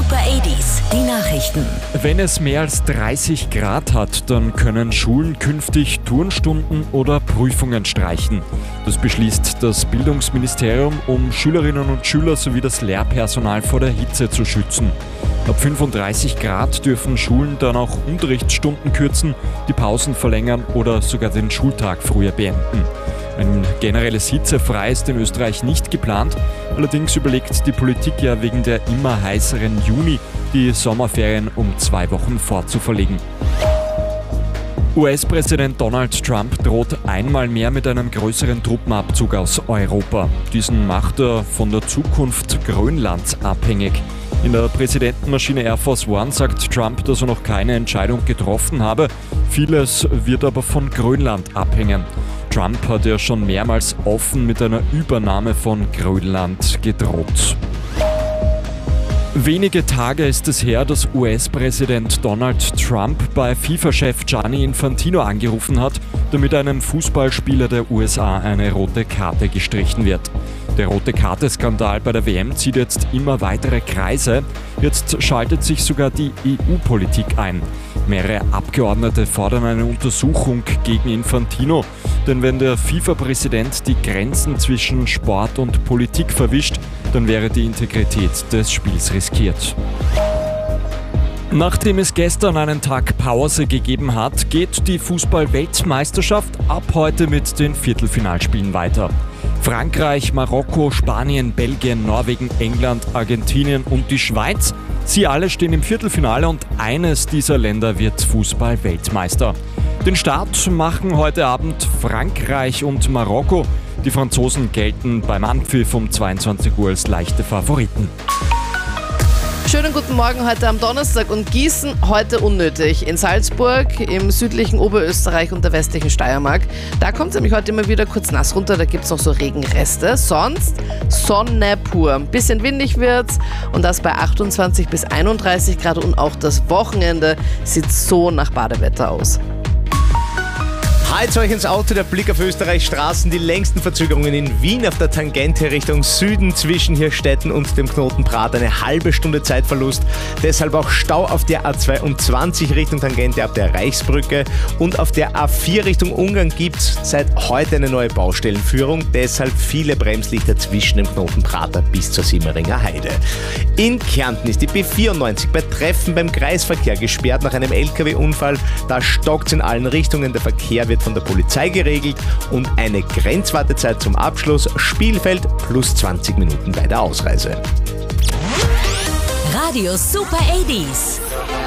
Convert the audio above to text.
Super 80s, die Nachrichten. Wenn es mehr als 30 Grad hat, dann können Schulen künftig Turnstunden oder Prüfungen streichen. Das beschließt das Bildungsministerium, um Schülerinnen und Schüler sowie das Lehrpersonal vor der Hitze zu schützen. Ab 35 Grad dürfen Schulen dann auch Unterrichtsstunden kürzen, die Pausen verlängern oder sogar den Schultag früher beenden. Ein generelles Hitzefrei ist in Österreich nicht geplant. Allerdings überlegt die Politik ja wegen der immer heißeren Juni, die Sommerferien um 2 Wochen fortzuverlegen. US-Präsident Donald Trump droht einmal mehr mit einem größeren Truppenabzug aus Europa. Diesen macht er von der Zukunft Grönlands abhängig. In der Präsidentenmaschine Air Force One sagt Trump, dass er noch keine Entscheidung getroffen habe. Vieles wird aber von Grönland abhängen. Trump hat ja schon mehrmals offen mit einer Übernahme von Grönland gedroht. Wenige Tage ist es her, dass US-Präsident Donald Trump bei FIFA-Chef Gianni Infantino angerufen hat, damit einem Fußballspieler der USA eine rote Karte gestrichen wird. Der Rote-Karte-Skandal bei der WM zieht jetzt immer weitere Kreise. Jetzt schaltet sich sogar die EU-Politik ein. Mehrere Abgeordnete fordern eine Untersuchung gegen Infantino. Denn wenn der FIFA-Präsident die Grenzen zwischen Sport und Politik verwischt, dann wäre die Integrität des Spiels riskiert. Nachdem es gestern einen Tag Pause gegeben hat, geht die Fußball-Weltmeisterschaft ab heute mit den Viertelfinalspielen weiter. Frankreich, Marokko, Spanien, Belgien, Norwegen, England, Argentinien und die Schweiz. Sie alle stehen im Viertelfinale und eines dieser Länder wird Fußball-Weltmeister. Den Start machen heute Abend Frankreich und Marokko. Die Franzosen gelten beim Anpfiff um 22 Uhr als leichte Favoriten. Schönen guten Morgen heute am Donnerstag und Gießen heute unnötig. In Salzburg, im südlichen Oberösterreich und der westlichen Steiermark. Da kommt es nämlich heute immer wieder kurz nass runter, da gibt es noch so Regenreste. Sonst Sonne pur. Ein bisschen windig wird's und das bei 28 bis 31 Grad und auch das Wochenende sieht so nach Badewetter aus. Halt's euch ins Auto, der Blick auf Österreichs Straßen, die längsten Verzögerungen in Wien auf der Tangente Richtung Süden zwischen Hirstetten und dem Knoten Prat, eine halbe Stunde Zeitverlust, deshalb auch Stau auf der A22 Richtung Tangente ab der Reichsbrücke und auf der A4 Richtung Ungarn gibt's seit heute eine neue Baustellenführung, deshalb viele Bremslichter zwischen dem Knoten Prater bis zur Simmeringer Heide. In Kärnten ist die B94 bei Treffen beim Kreisverkehr gesperrt nach einem LKW-Unfall, da stockt's in allen Richtungen, der Verkehr wird von der Polizei geregelt und eine Grenzwartezeit zum Abschluss, Spielfeld plus 20 Minuten bei der Ausreise. Radio Super 80s.